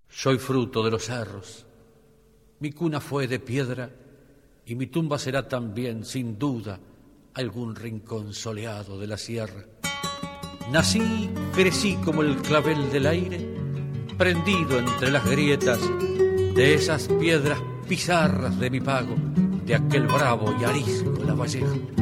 Soy fruto de los cerros, mi cuna fue de piedra y mi tumba será también, sin duda, algún rincón soleado de la sierra. Nací, crecí como el clavel del aire, prendido entre las grietas de esas piedras pizarras de mi pago, de aquel bravo y arisco La Valleja.